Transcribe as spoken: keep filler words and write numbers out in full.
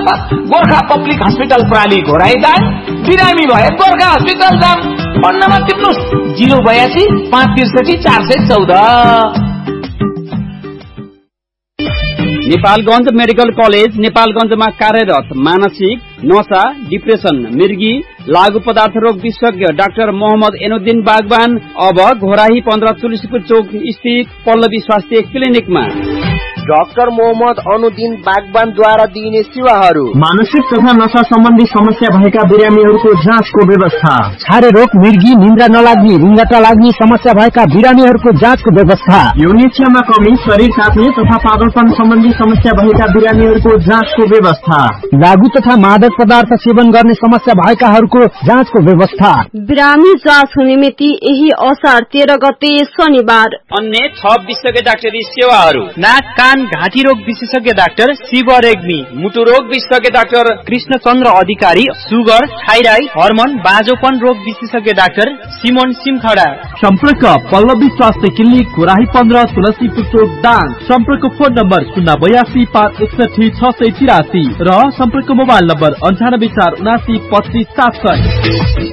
मार्फत Gorkha public hospital प्राली घोराइदाङ बिरामी भए गोर्खा हस्पिटल जाम। फोन नम्बर टिप्नुहोस् जिरो बयासी पाँच त्रिसठी चार सय चौध। नेपालगञ्ज मेडिकल कलेज नेपालगञ्जमा कार्यरत मानसिक नशा डिप्रेसन मृगी लागू पदार्थ रोग विशेषज्ञ डाक्टर मोहम्मद एनुद्दिन बागवान अब घोराही पन्ध्र तुलसीपुर चौक स्थित पल्लवी स्वास्थ्य क्लिनिकमा। डाक्टर मोहम्मद अनुद्दिन बागवानद्वारा दिइने सेवाहरू: मानसिक तथा नशा सम्बन्धी समस्या भएका बिरामीहरूको जाँचको व्यवस्था, छारे रोग मृगी निन्द्रा नलाग्ने रुङ्गटा लाग्ने समस्या भएका बिरामीहरूको जाँचको व्यवस्था, यौनिच्छामा कमी शरीर काट्ने तथा पागलपन सम्बन्धी समस्या भएका बिरामीहरूको जाँचको व्यवस्था, लागू तथा मादक पदार्थ सेवन गर्ने समस्या भएकाहरूको जाँचको व्यवस्था। बिरामी जाँच हुने मिति यही असार तेह्र गते शनिबार। अन्य थप विशेषज्ञ डाक्टरी सेवाहरू: नाक कान घाँटी रोग विशेषज्ञ डाक्टर शिव रेग्मी, मुटु रोग विशेषज्ञ डाक्टर कृष्णचन्द्र अधिकारी, सुगर थाइराइड हर्मोन बाजोपन रोग विशेषज्ञ डाक्टर सिमोन सिमखडा। सम्पर्क पल्लवी स्वास्थ्य क्लिनिक घोराही पन्ध्र तुलसीपुर चौक दाङ। सम्पर्क फोन नम्बर शून्य बयासी पाँच एकसठी छ सय तिरासी र सम्पर्क मोबाइल नम्बर अन्ठानब्बे चार उनासी पच्चिस सात सय।